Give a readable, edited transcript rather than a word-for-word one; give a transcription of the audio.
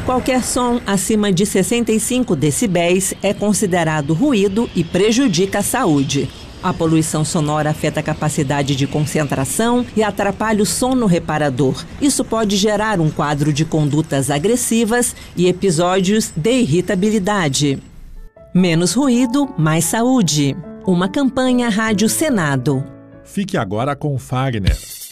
Qualquer som acima de 65 decibéis é considerado ruído e prejudica a saúde. A poluição sonora afeta a capacidade de concentração e atrapalha o sono reparador. Isso pode gerar um quadro de condutas agressivas e episódios de irritabilidade. Menos ruído, mais saúde. Uma campanha Rádio Senado. Fique agora com Fagner.